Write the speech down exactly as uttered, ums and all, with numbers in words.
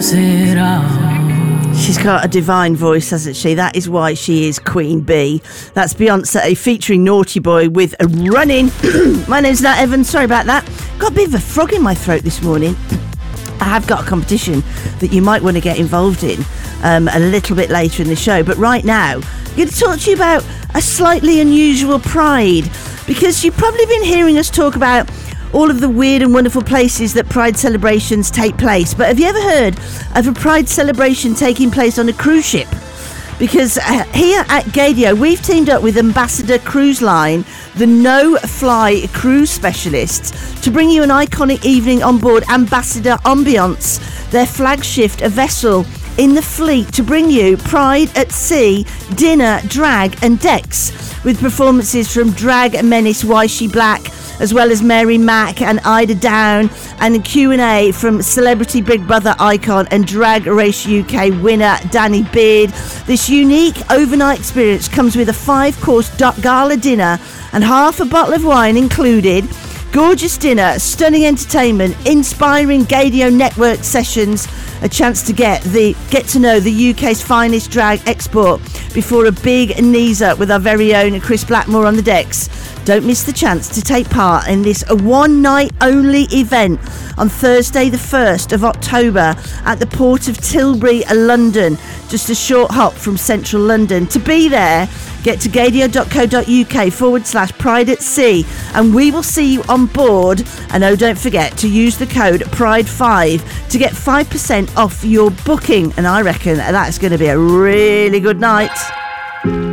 wants it all. She's got a divine voice, hasn't she? That is why she is Queen Bee. That's Beyonce featuring Naughty Boy with a Running. My name's Nat Evans. Sorry about that. Got a bit of a frog in my throat this morning. I have got a competition that you might want to get involved in um, a little bit later in the show. But right now, I'm going to talk to you about a slightly unusual pride, because you've probably been hearing us talk about all of the weird and wonderful places that Pride celebrations take place. But have you ever heard of a Pride celebration taking place on a cruise ship? Because uh, here at Gaydio, we've teamed up with Ambassador Cruise Line, the no-fly cruise specialists, to bring you an iconic evening on board Ambassador Ambiance, their flagship vessel in the fleet, to bring you Pride at Sea, dinner, drag and decks, with performances from drag menace Waishi Black, as well as Mary Mack and Ida Down, and a Q and A from Celebrity Big Brother icon and Drag Race U K winner Danny Beard. This unique overnight experience comes with a five-course gala dinner and half a bottle of wine included. Gorgeous dinner, stunning entertainment, inspiring Gaydio network sessions, a chance to get the get to know the U K's finest drag export before a big knees up with our very own Chris Blackmore on the decks. Don't miss the chance to take part in this a one night only event on Thursday the first of October at the Port of Tilbury, London, just a short hop from central London. To be there, get to gaydio.co.uk forward slash Pride at Sea, and we will see you on board. And oh, don't forget to use the code Pride five to get five percent off your booking, and I reckon that's going to be a really good night.